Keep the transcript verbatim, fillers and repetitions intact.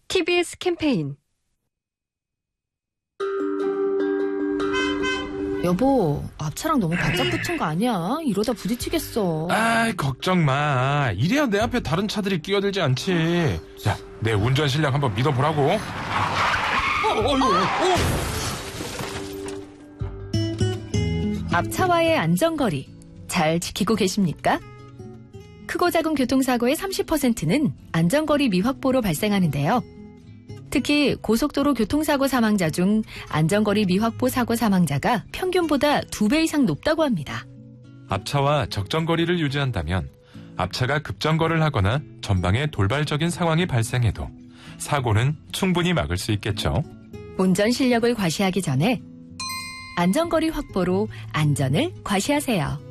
티비에스 캠페인. 여보, 앞차랑 너무 바짝 붙은 거 아니야? 이러다 부딪히겠어. 아, 걱정 마. 이래야 내 앞에 다른 차들이 끼어들지 않지. 자, 내 운전 실력 한번 믿어보라고. 어, 어, 어, 어. 앞차와의 안전거리 잘 지키고 계십니까? 크고 작은 교통사고의 삼십 퍼센트는 안전거리 미확보로 발생하는데요. 특히 고속도로 교통사고 사망자 중 안전거리 미확보 사고 사망자가 평균보다 두 배 이상 높다고 합니다. 앞차와 적정 거리를 유지한다면 앞차가 급정거를 하거나 전방에 돌발적인 상황이 발생해도 사고는 충분히 막을 수 있겠죠. 운전 실력을 과시하기 전에 안전거리 확보로 안전을 과시하세요.